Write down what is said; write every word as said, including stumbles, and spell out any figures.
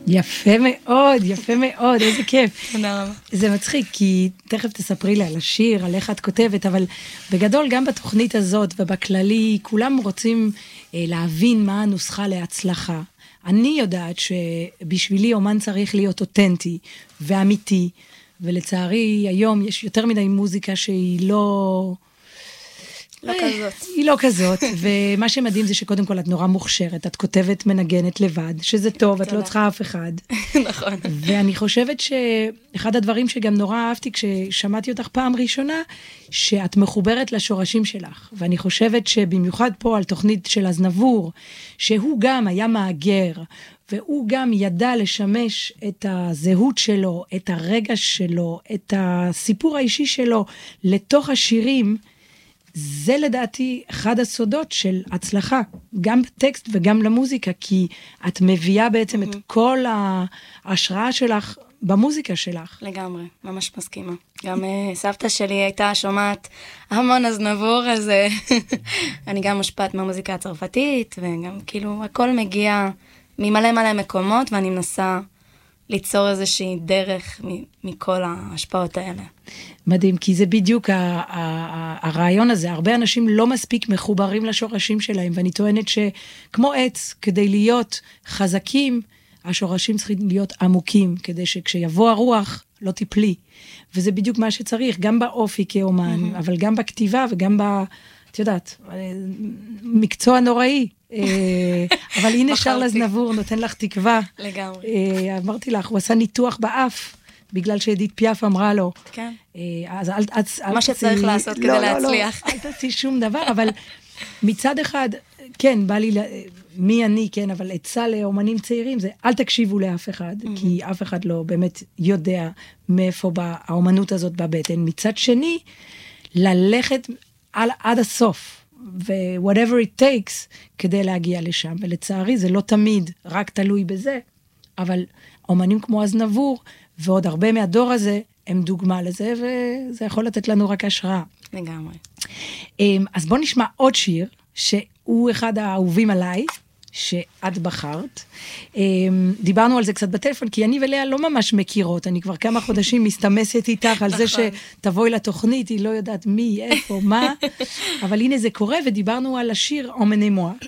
יפה מאוד, יפה מאוד, איזה כיף. תודה רבה. זה מצחיק, כי תכף תספרי לי על השיר, על איך את כותבת, אבל בגדול גם בתוכנית הזאת ובכללי, כולם רוצים אה, להבין מה הנוסחה להצלחה. אני יודעת שבשבילי אומן צריך להיות אותנטי ואמיתי, ולצערי היום יש יותר מדי מוזיקה שהיא לא... לא כזאת. היא לא כזאת, ומה שמדהים זה שקודם כל את נורא מוכשרת, את כותבת מנגנת לבד, שזה טוב, את לא צריכה אף אחד. נכון. ואני חושבת שאחד הדברים שגם נורא אהבתי כששמעתי אותך פעם ראשונה, שאת מחוברת לשורשים שלך, ואני חושבת שבמיוחד פה על תוכנית של אזנבור, שהוא גם היה מאגר, והוא גם ידע לשמש את הזהות שלו, את הרגש שלו, את הסיפור האישי שלו, לתוך השירים, זה לדעתי אחד הסודות של הצלחה, גם בטקסט וגם למוזיקה, כי את מביאה בעצם את כל ההשראה שלך במוזיקה שלך. לגמרי, ממש מסכימה. גם סבתא שלי הייתה שומעת המון אזנבור, אז אני גם מושפעת מהמוזיקה הצרפתית, וגם כאילו הכל מגיע ממלא מלא מקומות, ואני מנסה ליצור איזושהי דרך מכל ההשפעות האלה. מדהים, כי זה בדיוק הרעיון הזה. הרבה אנשים לא מספיק מחוברים לשורשים שלהם, ואני טוענת שכמו עץ, כדי להיות חזקים, השורשים צריכים להיות עמוקים, כדי שכשיבוא הרוח לא תיפלי. וזה בדיוק מה שצריך, גם באופי כאומן, אבל גם בכתיבה וגם ב... את יודעת, מקצוע נוראי. אבל הנה שרל אזנבור נותן לך תקווה. לגמרי. אמרתי לך, הוא עשה ניתוח באף, בגלל שאדית פיאף אמרה לו. כן. אז אל תעשי... מה שצריך לעשות כדי להצליח. אל תעשי שום דבר, אבל מצד אחד, כן, בא לי, מי אני, כן, אבל עצה לאומנים צעירים, זה אל תקשיבו לאף אחד, כי אף אחד לא באמת יודע מאיפה באה האומנות הזאת בבטן. מצד שני, ללכת עד הסוף. ו-whatever it takes, כדי להגיע לשם. ולצערי, זה לא תמיד רק תלוי בזה, אבל אומנים כמו אזנבור, ועוד הרבה מהדור הזה, הם דוגמה לזה, וזה יכול לתת לנו רק השראה. לגמרי. אז בוא נשמע עוד שיר, שהוא אחד האהובים עליי, שאת בחרת. דיברנו על זה קצת בטלפון, כי אני ולאה לא ממש מכירות, אני כבר כמה חודשים מסתמסת איתך על זה שתבואי לתוכנית, היא לא יודעת מי, איפה, מה, אבל הנה זה קורה, ודיברנו על השיר אומני מואה,